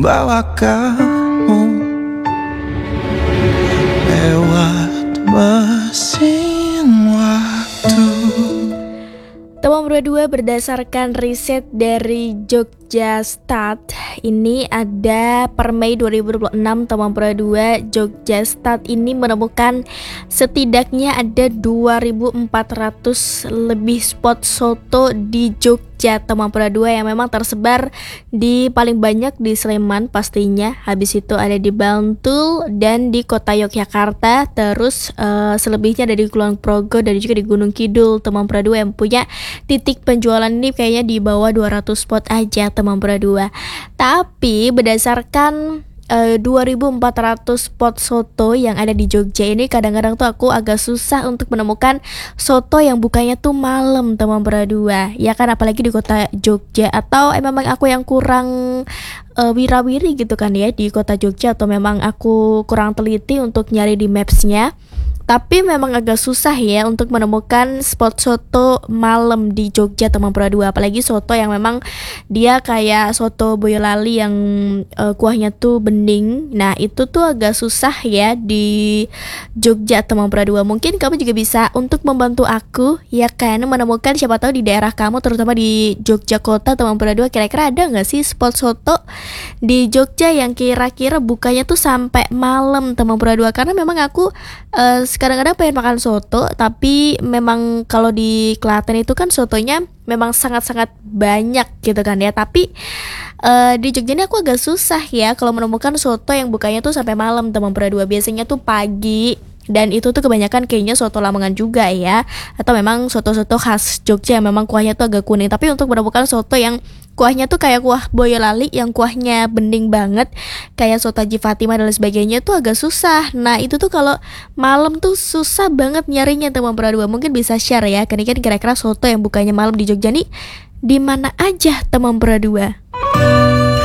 membawa kamu lewat mesin waktu. Teman berdua berdasarkan riset dari Jogja Stat, ini ada per Mei 2026, teman berdua Jogja Stat ini menemukan setidaknya ada 2.400 lebih spot soto di Jogja, teman berdua, yang memang tersebar di paling banyak di Sleman pastinya, habis itu ada di Bantul dan di kota Yogyakarta, terus selebihnya ada di Kulon Progo dan juga di Gunung Kidul, teman berdua, yang punya titik penjualan ini kayaknya di bawah 200 spot aja, teman berdua. Tapi berdasarkan 2.400 spot soto yang ada di Jogja ini, kadang-kadang tuh aku agak susah untuk menemukan soto yang bukanya tuh malam, teman berdua. Ya kan, apalagi di kota Jogja, atau memang aku yang kurang wirawiri gitu kan ya di kota Jogja, atau memang aku kurang teliti untuk nyari di mapsnya. Tapi memang agak susah ya untuk menemukan spot soto malam di Jogja, teman berdua. Apalagi soto yang memang dia kayak soto Boyolali yang kuahnya tuh bening. Nah itu tuh agak susah ya di Jogja, teman berdua. Mungkin kamu juga bisa untuk membantu aku ya kan, menemukan, siapa tahu di daerah kamu, terutama di Jogja kota, teman berdua, kira-kira ada gak sih spot soto di Jogja yang kira-kira bukanya tuh sampai malam, teman berdua. Karena memang aku kadang-kadang pengen makan soto, tapi memang kalau di Klaten itu kan sotonya memang sangat-sangat banyak gitu kan ya. Tapi di Jogja ini aku agak susah ya kalau menemukan soto yang bukanya tuh sampai malam, teman berdua. Biasanya tuh pagi, dan itu tuh kebanyakan kayaknya soto Lamongan juga ya, atau memang soto-soto khas Jogja yang memang kuahnya tuh agak kuning. Tapi untuk menemukan soto yang kuahnya tuh kayak kuah Boyolali yang kuahnya bening banget kayak soto Haji Fatimah dan sebagainya tuh agak susah. Nah itu tuh kalau malam tuh susah banget nyarinya, teman berdua. Mungkin bisa share ya, kira-kira soto yang bukanya malam di Jogja nih di mana aja, teman berdua.